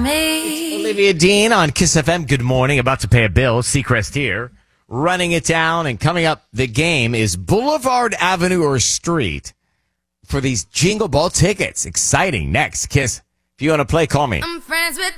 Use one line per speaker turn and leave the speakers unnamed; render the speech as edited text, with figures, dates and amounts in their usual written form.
me.
Olivia Dean on Kiss FM. Good morning. About to pay a bill. Seacrest here. Running it down. And coming up, the game is Boulevard, Avenue, or Street for these Jingle Ball tickets. Exciting. Next, Kiss. If you want to play, call me.
I'm friends with